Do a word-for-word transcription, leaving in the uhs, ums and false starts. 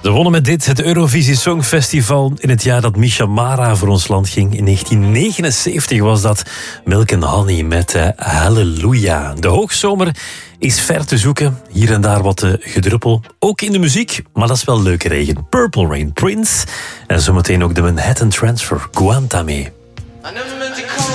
Ze wonnen met dit het Eurovisie Songfestival in het jaar dat Misha Mara voor ons land ging. In negentien negenenzeventig was dat Milk and Honey met uh, Halleluja. De hoogzomer is ver te zoeken. Hier en daar wat uh, gedruppel. Ook in de muziek, maar dat is wel leuke regen. Purple Rain, Prince. En zometeen ook de Manhattan Transfer, Guantame.